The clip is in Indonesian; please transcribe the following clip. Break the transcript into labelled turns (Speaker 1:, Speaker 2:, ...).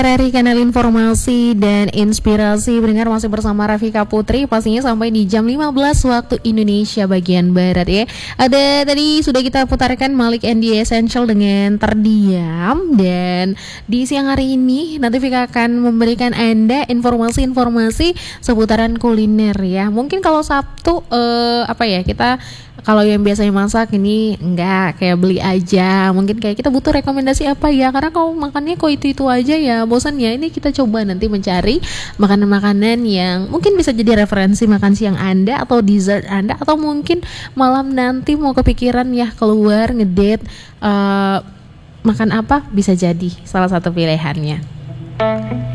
Speaker 1: Dari kanal informasi dan inspirasi pendengar masih bersama Rafika Putri pastinya sampai di jam 15 waktu Indonesia bagian Barat ya. Ada tadi sudah kita putarkan Malik and the Essential dengan Terdiam, dan di siang hari ini nanti Vika akan memberikan Anda informasi-informasi seputaran kuliner ya. Mungkin kalau Sabtu kita kalau yang biasanya masak ini enggak kayak beli aja. Mungkin kayak kita butuh rekomendasi apa ya, karena kalau makannya kok itu aja ya bosan ya. Ini kita coba nanti mencari makanan-makanan yang mungkin bisa jadi referensi makan siang Anda atau dessert Anda, atau mungkin malam nanti mau kepikiran ya keluar ngedate, makan apa bisa jadi salah satu pilihannya.